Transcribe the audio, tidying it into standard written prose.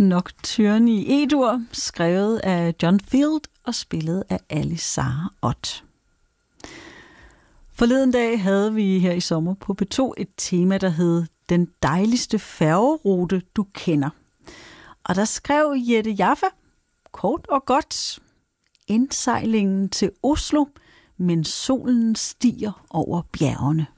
Nocturne i E-dur, skrevet af John Field og spillet af Alice Sarah Ott. Forleden dag havde vi her i sommer på P2 et tema, der hed Den dejligste færgerute, du kender. Og der skrev Jette Jaffa, kort og godt, indsejlingen til Oslo, men solen stiger over bjergene.